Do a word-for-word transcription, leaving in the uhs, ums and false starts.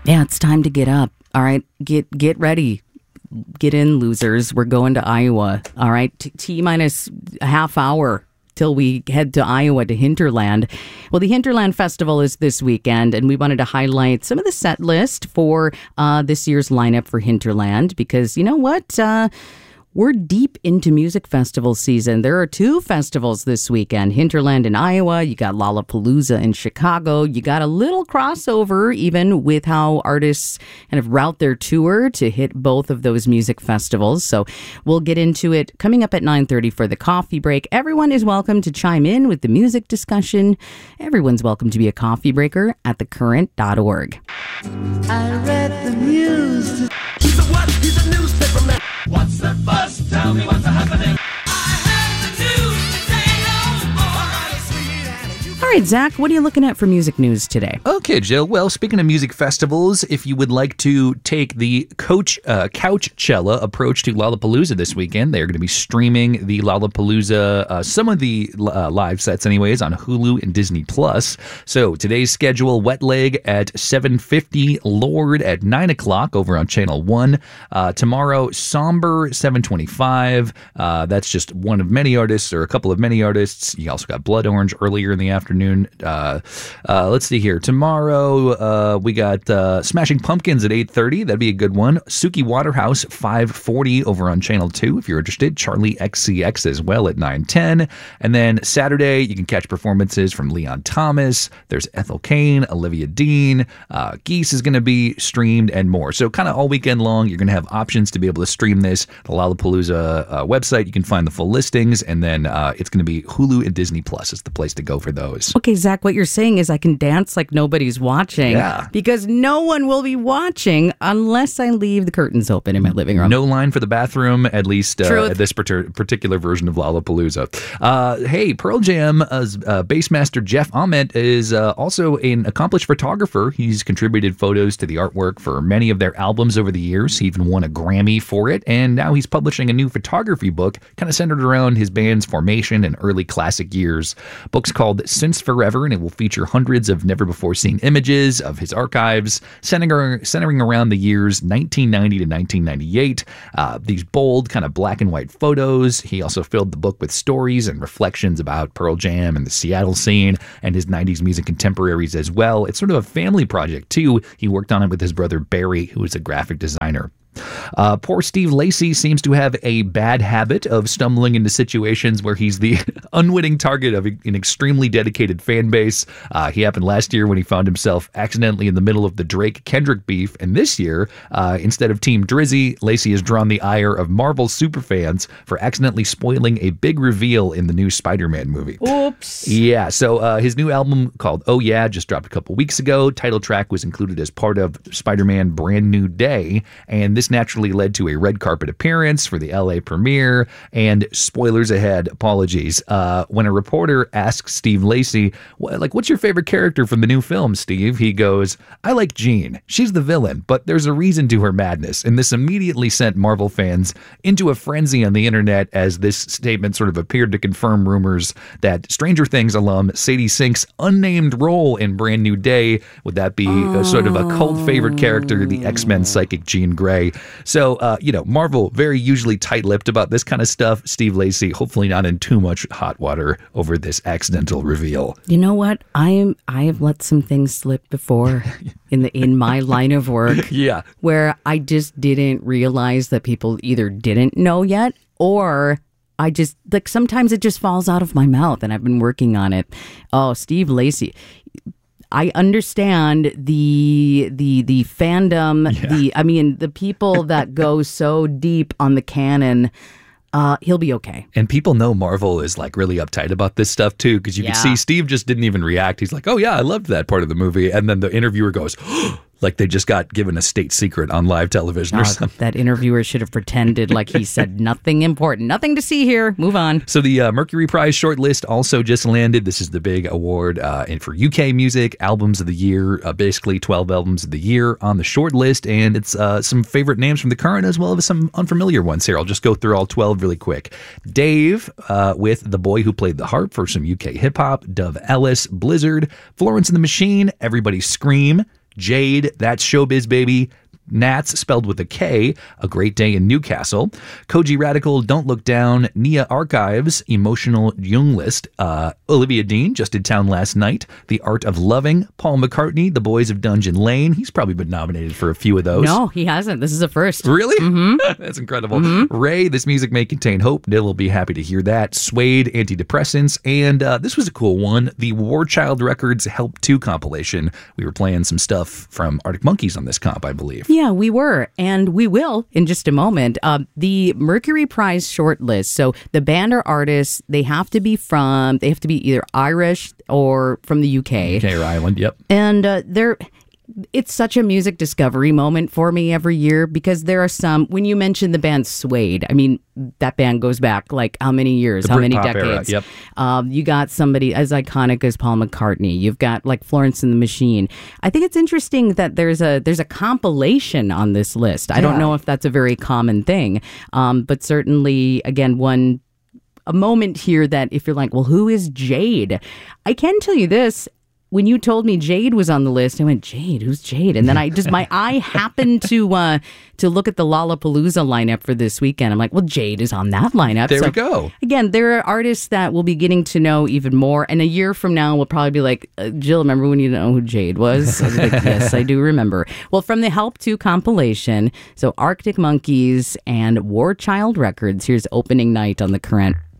Yeah, it's time to get up. All right, get get ready. Get in, losers. We're going to Iowa. All right, T, T minus a half hour till we head to Iowa to Hinterland. Well, the Hinterland Festival is this weekend, and we wanted to highlight some of the set list for uh, this year's lineup for Hinterland because you know what? Uh, We're deep into music festival season. There are two festivals this weekend. Hinterland in Iowa. You got Lollapalooza in Chicago. You got a little crossover even with how artists kind of route their tour to hit both of those music festivals. So we'll get into it coming up at nine thirty for the coffee break. Everyone is welcome to chime in with the music discussion. Everyone's welcome to be a coffee breaker at the current dot org. I read the news. He's a what? He's a newspaper man. What's the buzz? Tell me what's happening. I heard the news. Say no more. All right, Zach, what are you looking at for music news today? Okay, Jill. Well, speaking of music festivals, if you would like to take the Coach uh, Couchcella approach to Lollapalooza this weekend, they're going to be streaming the Lollapalooza, uh, some of the uh, live sets anyways, on Hulu and Disney Plus. So today's schedule, Wet Leg at seven fifty, Lorde at nine o'clock over on Channel one. Uh, tomorrow, Somber, seven twenty-five. Uh, that's just one of many artists, or a couple of many artists. You also got Blood Orange earlier in the afternoon. Uh, uh, let's see here. Tomorrow, uh, we got uh, Smashing Pumpkins at eight thirty. That'd be a good one. Suki Waterhouse, five forty over on Channel two if you're interested. Charlie X C X as well at nine ten. And then Saturday, you can catch performances from Leon Thomas. There's Ethel Cain, Olivia Dean. Uh, Geese is going to be streamed and more. So kind of all weekend long, you're going to have options to be able to stream this. The Lollapalooza uh, website, you can find the full listings. And then uh, it's going to be Hulu and Disney Plus is the place to go for those. Okay, Zach, what you're saying is I can dance like nobody's watching. Yeah. Because no one will be watching unless I leave the curtains open in my living room. No line for the bathroom, at least uh, at this partir- particular version of Lollapalooza. Uh, hey, Pearl Jam's uh, bassmaster Jeff Ament is uh, also an accomplished photographer. He's contributed photos to the artwork for many of their albums over the years. He even won a Grammy for it. And now he's publishing a new photography book kind of centered around his band's formation and early classic years. Book's called Since Forever, and it will feature hundreds of never-before-seen images of his archives, centering, centering around the years nineteen ninety to nineteen ninety-eight. Uh, these bold, kind of black and white photos. He also filled the book with stories and reflections about Pearl Jam and the Seattle scene and his nineties music contemporaries as well. It's sort of a family project, too. He worked on it with his brother Barry, who is a graphic designer. Uh, poor Steve Lacy seems to have a bad habit of stumbling into situations where he's the unwitting target of an extremely dedicated fan base. Uh, he happened last year when he found himself accidentally in the middle of the Drake-Kendrick beef. And this year, uh, instead of Team Drizzy, Lacy has drawn the ire of Marvel superfans for accidentally spoiling a big reveal in the new Spider-Man movie. Oops. Yeah, so uh, his new album called Oh Yeah just dropped a couple weeks ago. Title track was included as part of Spider-Man Brand New Day, and this naturally led to a red carpet appearance for the L A premiere. And spoilers ahead, apologies. Uh, when a reporter asks Steve Lacy, like, what's your favorite character from the new film, Steve? He goes, I like Jean. She's the villain, but there's a reason to her madness. And this immediately sent Marvel fans into a frenzy on the internet as this statement sort of appeared to confirm rumors that Stranger Things alum Sadie Sink's unnamed role in Brand New Day, would that be oh. a sort of a cult favorite character, the X-Men psychic Jean Grey. So, uh, you know, Marvel very usually tight-lipped about this kind of stuff. Steve Lacy, hopefully not in too much hot water over this accidental reveal. You know what? I am. I have let some things slip before in the in my line of work. Yeah. Where I just didn't realize that people either didn't know yet or I just, like, sometimes it just falls out of my mouth, and I've been working on it. Oh, Steve Lacy. I understand the the the fandom, yeah. the I mean the people that go so deep on the canon. Uh, he'll be okay. And people know Marvel is like really uptight about this stuff too, because you yeah. can see Steve just didn't even react. He's like, "Oh yeah, I loved that part of the movie," and then the interviewer goes, oh, like they just got given a state secret on live television or something. That interviewer should have pretended like he said nothing important, nothing to see here. Move on. So the uh, Mercury Prize shortlist also just landed. This is the big award uh, and for U K music albums of the year. Uh, basically, twelve albums of the year on the short list, and it's uh, some favorite names from the current as well as some unfamiliar ones here. I'll just go through all twelve really quick. Dave uh, with The Boy Who Played the Harp for some U K hip hop. Dove Ellis, Blizzard, Florence and the Machine, Everybody Scream. Jade, that's Showbiz Baby. Nats, spelled with a K, A Great Day in Newcastle. Koji Radical, Don't Look Down. Nia Archives, Emotional Young List. Uh, Olivia Dean, just in town last night. The Art of Loving. Paul McCartney, The Boys of Dungeon Lane. He's probably been nominated for a few of those. No, he hasn't. This is a first. Really? Mm-hmm. That's incredible. Mm-hmm. Ray, This Music May Contain Hope. Nil will be happy to hear that. Suede, Antidepressants. And uh, this was a cool one. The War Child Records Help two compilation. We were playing some stuff from Arctic Monkeys on this comp, I believe. Yeah, we were, and we will in just a moment. Uh, the Mercury Prize shortlist. So the band or artists, they have to be from, they have to be either Irish or from the U K. U K or Ireland, yep. And uh, they're... It's such a music discovery moment for me every year because there are some, when you mentioned the band Suede, I mean, that band goes back like how many years, the how many Britpop decades? Era, yep. Um, you got somebody as iconic as Paul McCartney. You've got like Florence and the Machine. I think it's interesting that there's a there's a compilation on this list. I yeah. don't know if that's a very common thing, um, but certainly, again, one a moment here that if you're like, well, who is Jade? I can tell you this. When you told me Jade was on the list, I went, Jade, who's Jade? And then I just, my eye happened to uh, to look at the Lollapalooza lineup for this weekend. I'm like, well, Jade is on that lineup. There so, we go. Again, there are artists that we'll be getting to know even more. And a year from now, we'll probably be like, uh, Jill, remember when you didn't know who Jade was? I was like, yes, I do remember. Well, from the Help two compilation, so Arctic Monkeys and War Child Records, here's opening night on The Current.